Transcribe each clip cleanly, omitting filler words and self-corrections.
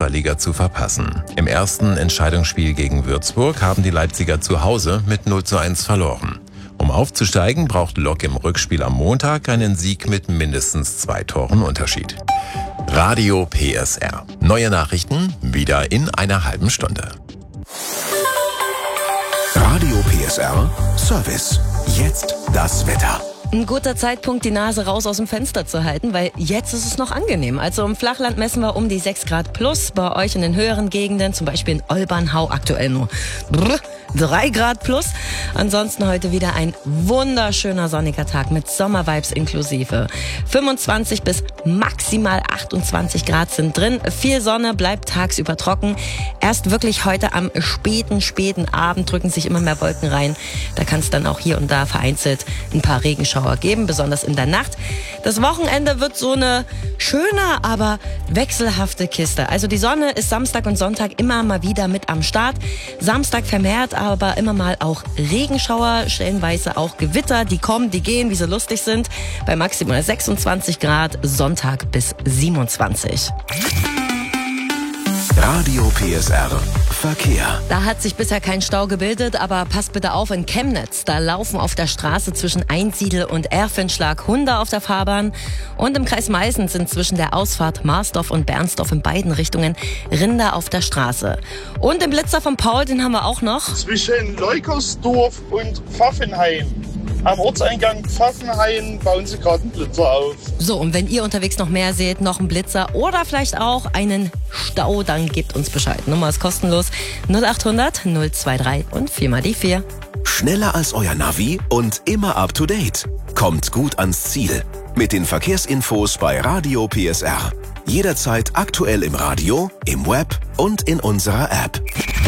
Fußballliga zu verpassen. Im ersten Entscheidungsspiel gegen Würzburg haben die Leipziger zu Hause mit 0:1 verloren. Um aufzusteigen, braucht Lok im Rückspiel am Montag einen Sieg mit mindestens 2 Toren Unterschied. Radio PSR. Neue Nachrichten wieder in einer halben Stunde. Radio PSR Service. Jetzt das Wetter. Ein guter Zeitpunkt, die Nase raus aus dem Fenster zu halten, weil jetzt ist es noch angenehm. Also im Flachland messen wir um die 6 Grad plus. Bei euch in den höheren Gegenden, zum Beispiel in Olbernhau, aktuell nur 3 Grad plus. Ansonsten heute wieder ein wunderschöner sonniger Tag mit Sommervibes inklusive. 25 bis maximal 28 Grad sind drin. Viel Sonne, bleibt tagsüber trocken. Erst wirklich heute am späten Abend drücken sich immer mehr Wolken rein. Da kann es dann auch hier und da vereinzelt ein paar Regenschauer geben, besonders in der Nacht. Das Wochenende wird so eine schöne, aber wechselhafte Kiste. Also die Sonne ist Samstag und Sonntag immer mal wieder mit am Start. Samstag vermehrt, aber immer mal auch Regenschauer, stellenweise auch Gewitter, die kommen, die gehen, wie sie lustig sind. Bei maximal 26 Grad, Sonntag bis 27. Radio PSR Verkehr. Da hat sich bisher kein Stau gebildet, aber passt bitte auf, in Chemnitz, da laufen auf der Straße zwischen Einsiedel und Erfenschlag Hunde auf der Fahrbahn. Und im Kreis Meißen sind zwischen der Ausfahrt Marsdorf und Bernsdorf in beiden Richtungen Rinder auf der Straße. Und den Blitzer von Paul, den haben wir auch noch. Zwischen Leukersdorf und Pfaffenhain. Am Ortseingang Pfaffenhain bauen sie gerade einen Blitzer auf. So, und wenn ihr unterwegs noch mehr seht, noch einen Blitzer oder vielleicht auch einen Stau, dann gebt uns Bescheid. Nummer ist kostenlos 0800 023 und 4 mal die 4. Schneller als euer Navi und immer up to date. Kommt gut ans Ziel. Mit den Verkehrsinfos bei Radio PSR. Jederzeit aktuell im Radio, im Web und in unserer App.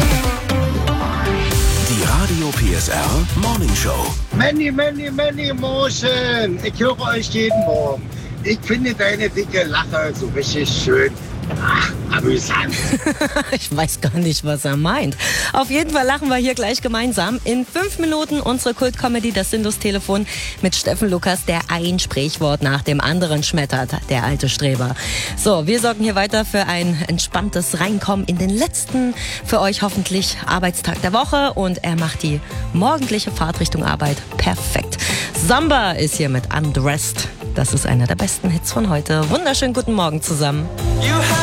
Die Radio PSR Morning Show. Many Motion. Ich höre euch jeden Morgen. Ich finde deine dicke Lache so richtig schön. Ach, amüsant. Ich weiß gar nicht, was er meint. Auf jeden Fall lachen wir hier gleich gemeinsam. In 5 Minuten unsere Kultcomedy, das Sindus-Telefon mit Steffen Lukas, der ein Sprichwort nach dem anderen schmettert, der alte Streber. So, wir sorgen hier weiter für ein entspanntes Reinkommen in den letzten, für euch hoffentlich, Arbeitstag der Woche. Und er macht die morgendliche Fahrt Richtung Arbeit perfekt. Samba ist hier mit Undressed. Das ist einer der besten Hits von heute. Wunderschönen guten Morgen zusammen.